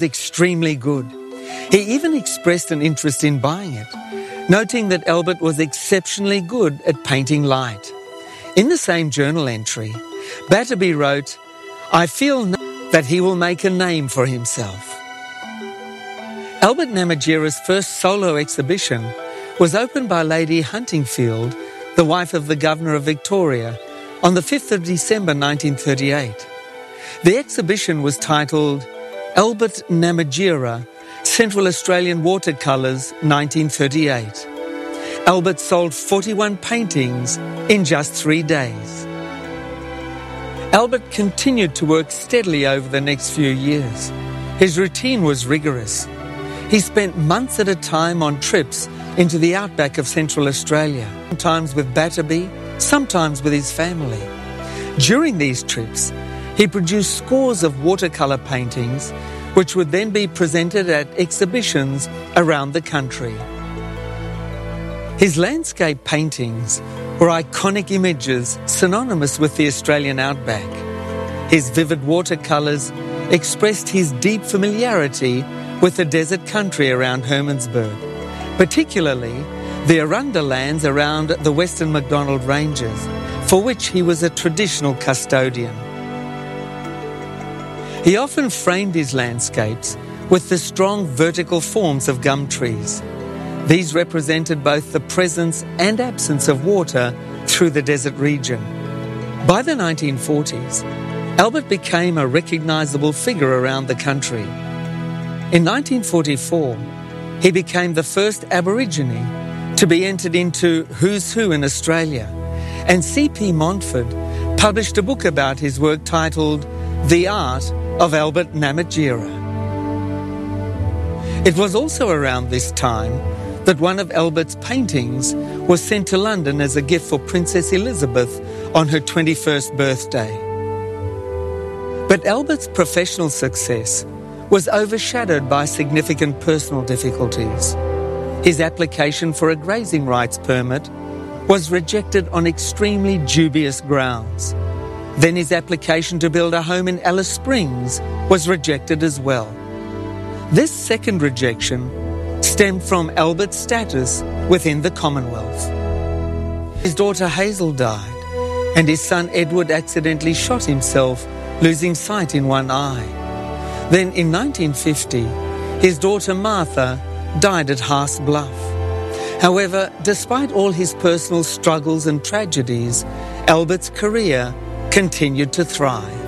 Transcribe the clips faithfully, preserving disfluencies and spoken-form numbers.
extremely good. He even expressed an interest in buying it, noting that Albert was exceptionally good at painting light. In the same journal entry, Batterby wrote, "I feel that he will make a name for himself." Albert Namatjira's first solo exhibition was opened by Lady Huntingfield, the wife of the Governor of Victoria, on the fifth of December nineteen thirty-eight. The exhibition was titled Albert Namatjira, Central Australian Watercolours nineteen thirty-eight. Albert sold forty-one paintings in just three days. Albert continued to work steadily over the next few years. His routine was rigorous. He spent months at a time on trips into the outback of Central Australia, sometimes with Batterby, sometimes with his family. During these trips, he produced scores of watercolour paintings, which would then be presented at exhibitions around the country. His landscape paintings were iconic images synonymous with the Australian outback. His vivid watercolours expressed his deep familiarity with the desert country around Hermannsburg, particularly the Arunda lands around the Western MacDonnell Ranges, for which he was a traditional custodian. He often framed his landscapes with the strong vertical forms of gum trees. These represented both the presence and absence of water through the desert region. By the nineteen forties, Albert became a recognisable figure around the country. In nineteen forty-four, he became the first Aborigine to be entered into Who's Who in Australia, and C P Montford published a book about his work titled The Art of Albert Namatjira. It was also around this time that one of Albert's paintings was sent to London as a gift for Princess Elizabeth on her twenty-first birthday. But Albert's professional success was overshadowed by significant personal difficulties. His application for a grazing rights permit was rejected on extremely dubious grounds. Then his application to build a home in Alice Springs was rejected as well. This second rejection stemmed from Albert's status within the Commonwealth. His daughter Hazel died, and his son Edward accidentally shot himself, losing sight in one eye. Then in nineteen fifty, his daughter Martha died at Haas Bluff. However, despite all his personal struggles and tragedies, Albert's career continued to thrive.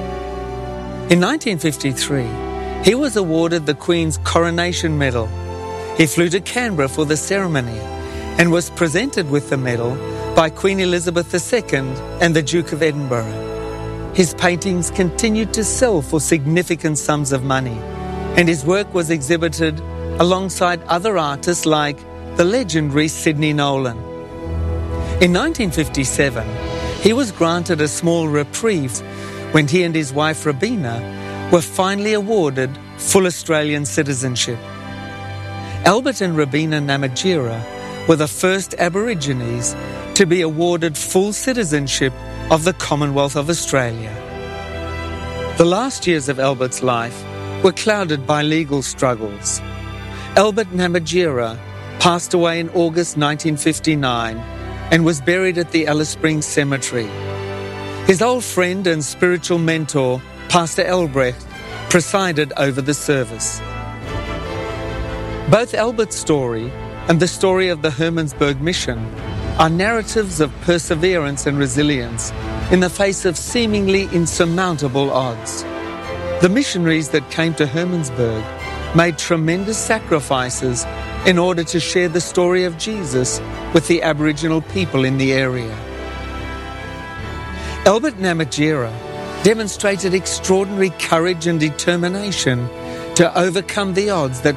In nineteen fifty-three, he was awarded the Queen's Coronation Medal. He flew to Canberra for the ceremony and was presented with the medal by Queen Elizabeth the Second and the Duke of Edinburgh. His paintings continued to sell for significant sums of money, and his work was exhibited alongside other artists like the legendary Sidney Nolan. In nineteen fifty-seven, he was granted a small reprieve when he and his wife Robina were finally awarded full Australian citizenship. Albert and Robina Namatjira were the first Aborigines to be awarded full citizenship of the Commonwealth of Australia. The last years of Albert's life were clouded by legal struggles. Albert Namatjira passed away in August nineteen fifty-nine and was buried at the Alice Springs Cemetery. His old friend and spiritual mentor, Pastor Elbrecht, presided over the service. Both Albert's story and the story of the Hermannsburg Mission are narratives of perseverance and resilience in the face of seemingly insurmountable odds. The missionaries that came to Hermannsburg made tremendous sacrifices in order to share the story of Jesus with the Aboriginal people in the area. Albert Namatjira demonstrated extraordinary courage and determination to overcome the odds that